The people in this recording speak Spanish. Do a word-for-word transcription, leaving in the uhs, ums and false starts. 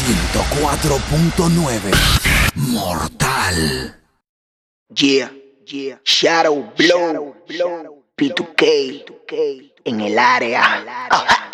ciento cuatro punto nueve. Mortal. Yeah, yeah. Shadow Blow, P two K en el área. Ah.